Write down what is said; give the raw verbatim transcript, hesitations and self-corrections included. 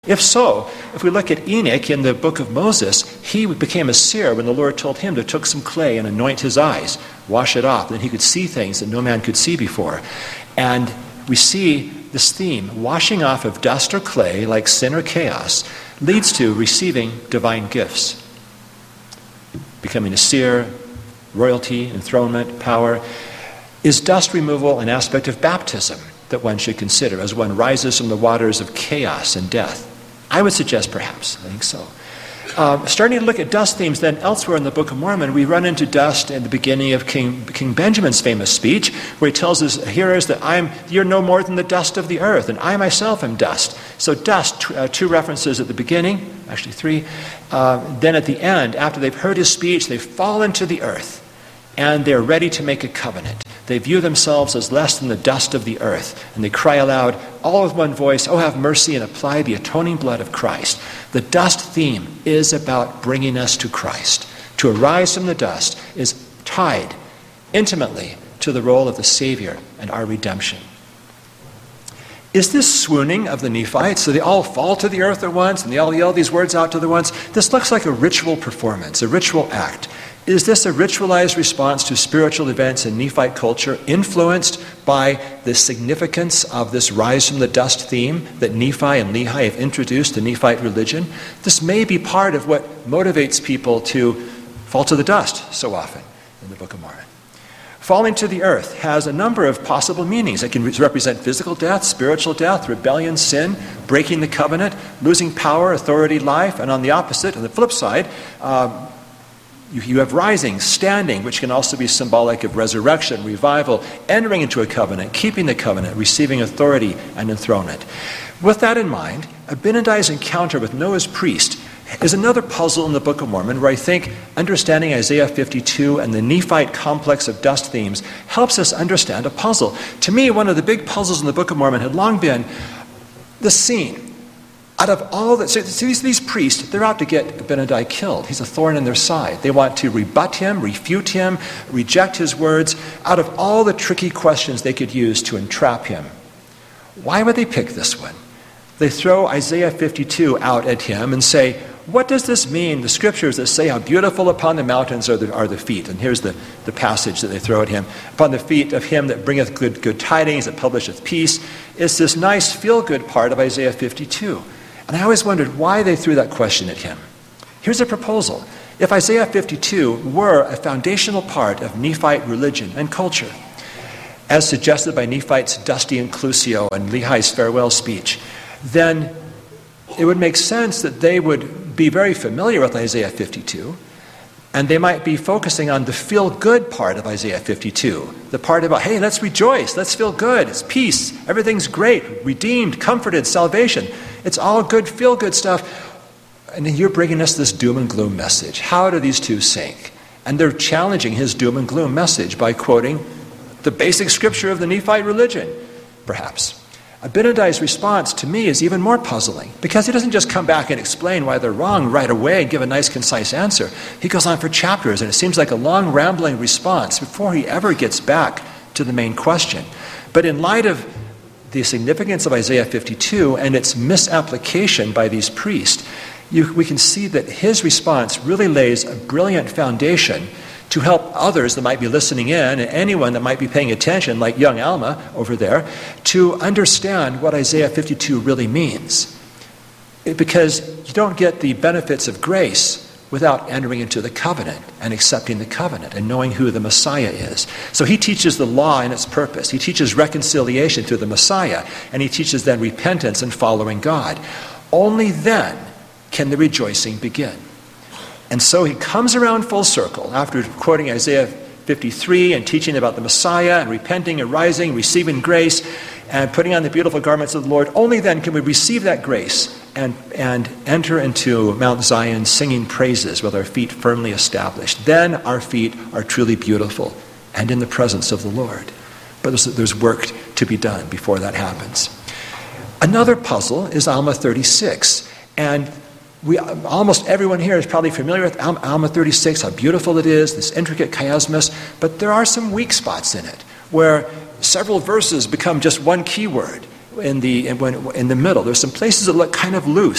If so, if we look at Enoch in the book of Moses, he became a seer when the Lord told him to take some clay and anoint his eyes, wash it off, then he could see things that no man could see before. And we see this theme, washing off of dust or clay, like sin or chaos, leads to receiving divine gifts. Becoming a seer, royalty, enthronement, power. Is dust removal an aspect of baptism that one should consider as one rises from the waters of chaos and death? I would suggest perhaps. I think so. Uh, starting to look at dust themes then elsewhere in the Book of Mormon, we run into dust in the beginning of King, King Benjamin's famous speech, where he tells his hearers that I'm, you're no more than the dust of the earth, and I myself am dust. So dust, t- uh, two references at the beginning, actually three. Uh, then at the end, after they've heard his speech, they fall into the earth, and they're ready to make a covenant. They view themselves as less than the dust of the earth, and they cry aloud, all with one voice, "Oh, have mercy and apply the atoning blood of Christ." The dust theme is about bringing us to Christ. To arise from the dust is tied intimately to the role of the Savior and our redemption. Is this swooning of the Nephites? So they all fall to the earth at once, and they all yell these words out to the once. This looks like a ritual performance, a ritual act. Is this a ritualized response to spiritual events in Nephite culture, influenced by the significance of this rise from the dust theme that Nephi and Lehi have introduced to Nephite religion? This may be part of what motivates people to fall to the dust so often in the Book of Mormon. Falling to the earth has a number of possible meanings. It can represent physical death, spiritual death, rebellion, sin, breaking the covenant, losing power, authority, life, and on the opposite, on the flip side, um, You, you have rising, standing, which can also be symbolic of resurrection, revival, entering into a covenant, keeping the covenant, receiving authority and enthronement. With that in mind, Abinadi's encounter with Noah's priest is another puzzle in the Book of Mormon where I think understanding Isaiah fifty-two and the Nephite complex of dust themes helps us understand a puzzle. To me, one of the big puzzles in the Book of Mormon had long been the scene. Out of all that, so these, these priests, they're out to get Abinadi killed. He's a thorn in their side. They want to rebut him, refute him, reject his words. Out of all the tricky questions they could use to entrap him, why would they pick this one? They throw Isaiah fifty-two out at him and say, what does this mean? The scriptures that say how beautiful upon the mountains are the, are the feet. And here's the, the passage that they throw at him. Upon the feet of him that bringeth good, good tidings, that publisheth peace. It's this nice feel-good part of Isaiah fifty-two. And I always wondered why they threw that question at him. Here's a proposal. If Isaiah fifty-two were a foundational part of Nephite religion and culture, as suggested by Nephite's Dusty Inclusio and Lehi's farewell speech, then it would make sense that they would be very familiar with Isaiah fifty-two, and they might be focusing on the feel-good part of Isaiah fifty-two, the part about, hey, let's rejoice, let's feel good, it's peace, everything's great, redeemed, comforted, salvation. It's all good, feel-good stuff. And then you're bringing us this doom and gloom message. How do these two sync? And they're challenging his doom and gloom message by quoting the basic scripture of the Nephite religion, perhaps. Abinadi's response to me is even more puzzling, because he doesn't just come back and explain why they're wrong right away and give a nice, concise answer. He goes on for chapters, and it seems like a long, rambling response before he ever gets back to the main question. But in light of the significance of Isaiah fifty-two and its misapplication by these priests, you, we can see that his response really lays a brilliant foundation to help others that might be listening in and anyone that might be paying attention, like young Alma over there, to understand what Isaiah fifty-two really means. It, because you don't get the benefits of grace without entering into the covenant and accepting the covenant and knowing who the Messiah is. So he teaches the law and its purpose. He teaches reconciliation through the Messiah, and he teaches then repentance and following God. Only then can the rejoicing begin. And so he comes around full circle after quoting Isaiah fifty-three and teaching about the Messiah and repenting, arising, receiving grace, and putting on the beautiful garments of the Lord. Only then can we receive that grace and, and enter into Mount Zion singing praises with our feet firmly established. Then our feet are truly beautiful and in the presence of the Lord. But there's, there's work to be done before that happens. Another puzzle is Alma thirty-six. And we, almost everyone here is probably familiar with Alma thirty-six, how beautiful it is, this intricate chiasmus, but there are some weak spots in it where several verses become just one key word, in the in, when, in the middle. There's some places that look kind of loose.